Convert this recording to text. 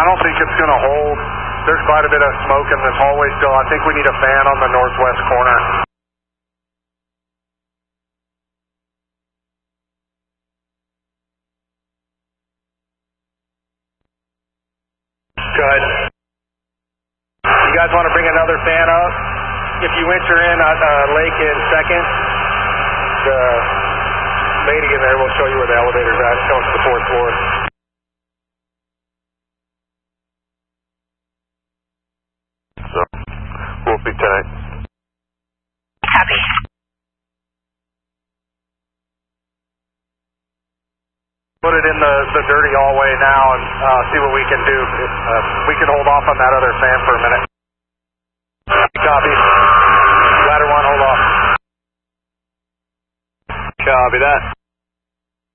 don't think it's going to hold. There's quite a bit of smoke in this hallway still. I think we need a fan on the northwest corner. Good. You guys want to bring another fan up? If you enter in at Lake in second, the lady in there will show you where the elevator's at. It's going to the 4th floor. So, we'll speak tonight. Copy. Put it in the dirty hallway now and see what we can do. We can hold off on that other fan for a minute. Copy. Ladder 1, hold off. Copy that.